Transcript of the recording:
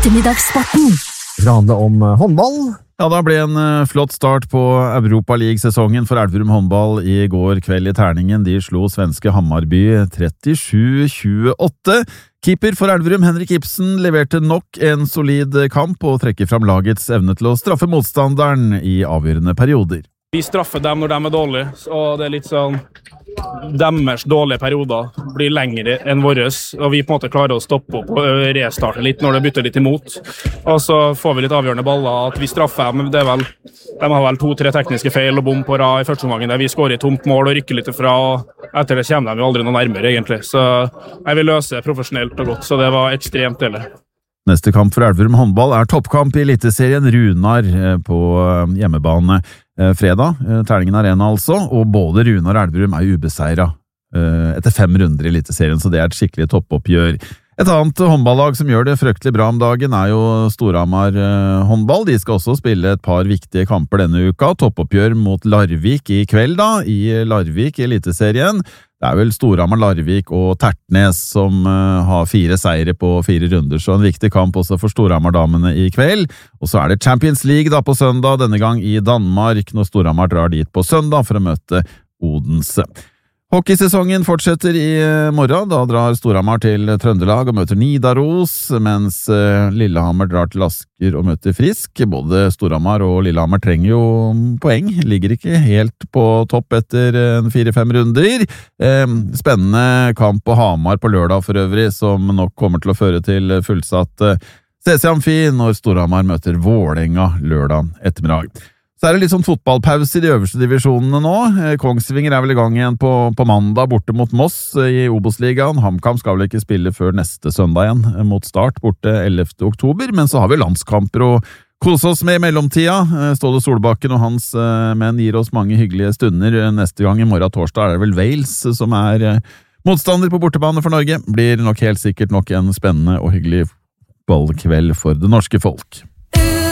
Ettermiddagssporten. Det skal handle om håndball. Ja, da ble en flott start på Europa League-sesongen for Elverum håndball i går kveld i terningen. De slo svenske Hammarby 37-28. Keeper for Elverum, Henrik Ibsen, leverte nok en solid kamp og trekker fram lagets evne til å straffe motstanderen i avgjørende perioder. Vi straffer dem når de dårlige, og det litt sånn deres dårlige perioder blir lengre enn våres, og vi på en måte klarer å stoppe opp og restarte litt når det bytter litt imot. Og så får vi litt avgjørende baller, at vi straffer dem, det vel, de har vel 2-3 tekniske feil og bom på rad i første omgangen der vi skårer i tomt mål og rykker litt ifra, og etter det kommer de jo aldri noe nærmere egentlig. Så jeg vil løse profesjonelt og godt, så det var ekstremt deilig. Neste kamp for Elverum håndball toppkamp i eliteserien Runar på hjemmebane fredag, Terningen Arena altså, og både Runar og Elverum ubeseiret etter 5 runder i eliteserien, så det et skikkelig toppoppgjør. Et annet håndballag som gjør det fryktelig bra om dagen jo Storhamar håndball. De skal også spille et par viktige kamper denne uka. Toppoppgjør mot Larvik i kveld i Larvik i eliteserien. Det vel Storhamar, Larvik og Tertnes som har 4 seire på 4 runder, så en viktig kamp også for Storhamar-damene i kveld. Og så det Champions League da på søndag, denne gang i Danmark, når Storhamar drar dit på søndag for å møte Odense. Hockeysesongen fortsetter i morgen. Da drar Storhamar til Trøndelag og møter Nidaros, mens Lillehammer drar til Asker og møter Frisk. Både Storhamar og Lillehammer trenger jo poeng, ligger ikke helt på topp etter 4-5 runder. Spennende kamp på Hamar på lørdag for øvrig, som nok kommer til å føre til fullsatt CC Amfi når Storhamar møter Vålerenga lørdag ettermiddag. Så det litt sånn fotballpause i de øverste divisjonene nå. Kongsvinger vel i gang igjen på mandag borte mot Moss i Obos-ligaen. HamKam skal vel ikke spille før neste søndag igjen mot Start borte 11. oktober, men så har vi landskamper og kose oss med i mellomtida. Ståle Solbakken og hans menn gir oss mange hyggelige stunder. Neste gang i morgen torsdag det vel Wales som motstander på bortebane for Norge. Blir nok helt sikkert nok en spennende og hyggelig ballkveld for det norske folk.